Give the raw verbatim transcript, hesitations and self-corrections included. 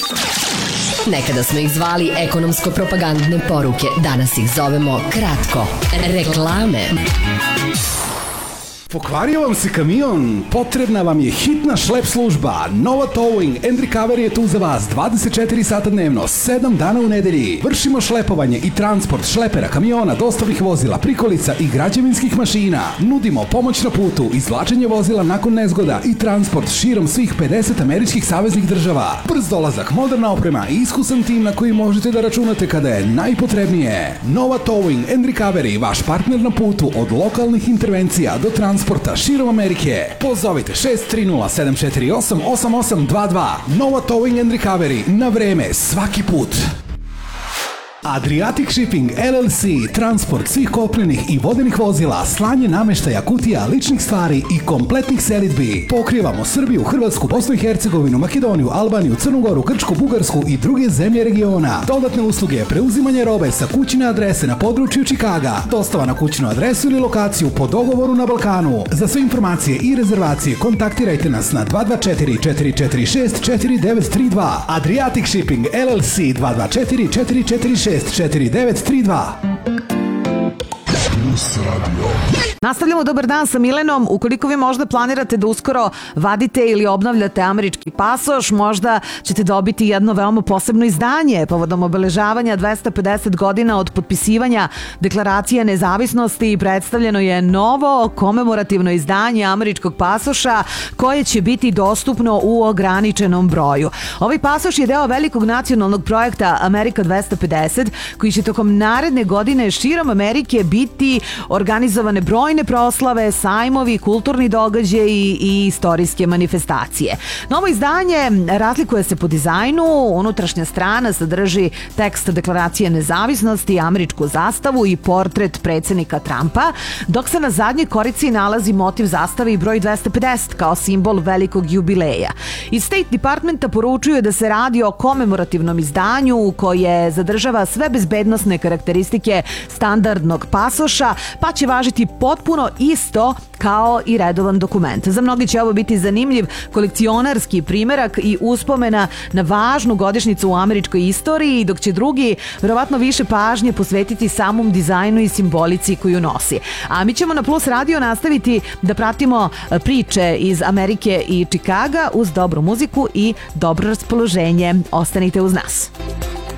Nekada smo ih zvali ekonomsko-propagandne poruke, danas ih zovemo kratko reklame. Pokvario vam se kamion? Potrebna vam je hitna šlep služba. Nova Towing and Recovery je tu za vas dvadeset četiri sata dnevno, sedam dana u nedelji. Vršimo šlepovanje i transport šlepera, kamiona, dostavnih vozila, prikolica i građevinskih mašina. Nudimo pomoć na putu, izvlačenje vozila nakon nezgoda i transport širom svih pedeset američkih saveznih država. Brz dolazak, moderna oprema i iskusan tim na koji možete da računate kada je najpotrebnije. Nova Towing and Recovery, vaš partner na putu od lokalnih intervencija do transporta Sporta širom Amerike. Pozovite šest tri nula sedam četiri osam osam osam dva dva. Nova Towing and Recovery, na vreme svaki put. Adriatic Shipping L L C, transport svih kopnenih i vodenih vozila, slanje nameštaja, kutija, ličnih stvari i kompletnih selidbi. Pokrivamo Srbiju, Hrvatsku, Bosnu i Hercegovinu, Makedoniju, Albaniju, Crnu Goru, Grčku, Bugarsku i druge zemlje regiona. Dodatne usluge, preuzimanje robe sa kućne adrese na području Čikaga, dostava na kućnu adresu ili lokaciju po dogovoru na Balkanu. Za sve informacije i rezervacije kontaktirajte nas na dva dva četiri četiri četiri šest četiri devet tri dva. Adriatic Shipping L L C dva dva četiri četiri četiri šest četiri devet tri dva. Nastavljamo Dobar dan sa Milenom. Ukoliko vi možda planirate da uskoro vadite ili obnavljate američki pasoš, možda ćete dobiti jedno veoma posebno izdanje povodom obeležavanja dvesta pedeset godina od potpisivanja Deklaracije nezavisnosti i predstavljeno je novo komemorativno izdanje američkog pasoša koje će biti dostupno u ograničenom broju. Ovaj pasoš je deo velikog nacionalnog projekta Amerika dvesta pedeset koji će tokom naredne godine širom Amerike biti organizovane brojne proslave, sajmovi, kulturni događaji i istorijske manifestacije. Novo izdanje razlikuje se po dizajnu, unutrašnja strana sadrži tekst Deklaracije nezavisnosti, američku zastavu i portret predsjednika Trumpa, dok se na zadnjoj korici nalazi motiv zastave i broj dvesta pedeset kao simbol velikog jubileja. Iz State Departmenta poručuju da se radi o komemorativnom izdanju koje zadržava sve bezbednosne karakteristike standardnog pasoša, pa će važiti potpuno isto kao i redovan dokument. Za mnogi će ovo biti zanimljiv kolekcionarski primerak i uspomena na važnu godišnjicu u američkoj istoriji, dok će drugi verovatno više pažnje posvetiti samom dizajnu i simbolici koju nosi. A mi ćemo na Plus Radio nastaviti da pratimo priče iz Amerike i Čikaga uz dobru muziku i dobro raspoloženje. Ostanite uz nas.